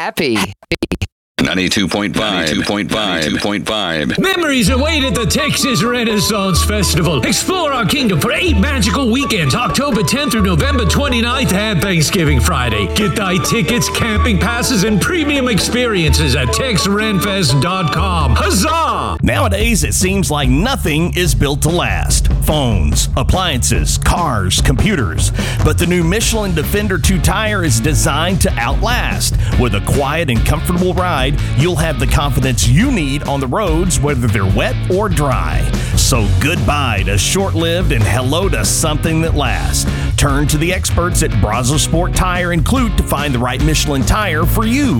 happy. 92.5. Memories await at the Texas Renaissance Festival. Explore our kingdom for 8 magical weekends, October 10th through November 29th and Thanksgiving Friday. Get thy tickets, camping passes, and premium experiences at TexRenFest.com. Huzzah! Nowadays, it seems like nothing is built to last. Phones, appliances, cars, computers. But the new Michelin Defender 2 tire is designed to outlast. With a quiet and comfortable ride, you'll have the confidence you need on the roads, whether they're wet or dry. So goodbye to short-lived and hello to something that lasts. Turn to the experts at Brazos Sport Tire and Clute to find the right Michelin tire for you.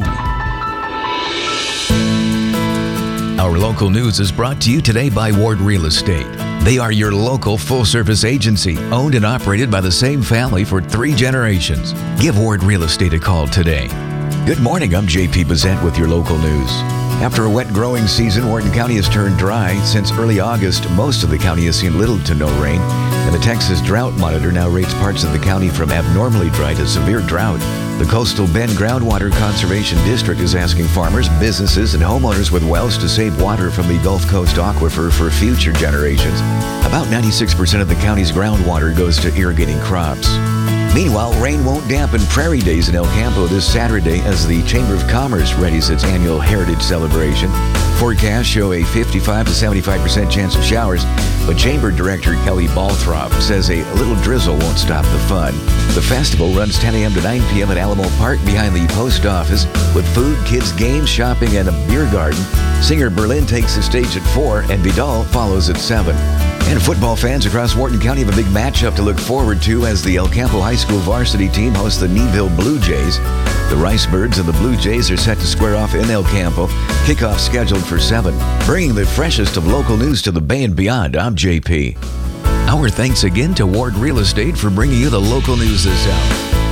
Our local news is brought to you today by Ward Real Estate. They are your local full-service agency, owned and operated by the same family for 3 generations. Give Ward Real Estate a call today. Good morning, I'm JP Bazant with your local news. After a wet growing season, Wharton County has turned dry. Since early August, most of the county has seen little to no rain, and the Texas Drought Monitor now rates parts of the county from abnormally dry to severe drought. The Coastal Bend Groundwater Conservation District is asking farmers, businesses, and homeowners with wells to save water from the Gulf Coast aquifer for future generations. About 96% of the county's groundwater goes to irrigating crops. Meanwhile, rain won't dampen Prairie Days in El Campo this Saturday as the Chamber of Commerce readies its annual Heritage Celebration. Forecasts show a 55 to 75% chance of showers, but Chamber Director Kelly Balthrop says a little drizzle won't stop the fun. The festival runs 10 a.m. to 9 p.m. at Alamo Park behind the post office with food, kids, games, shopping, and a beer garden. Singer Berlin takes the stage at 4 and Vidal follows at 7. And football fans across Wharton County have a big matchup to look forward to as the El Campo High School varsity team hosts the Neville Blue Jays. The Rice Birds and the Blue Jays are set to square off in El Campo. Kickoff scheduled for 7. Bringing the freshest of local news to the Bay and beyond, I'm JP. Our thanks again to Ward Real Estate for bringing you the local news this hour.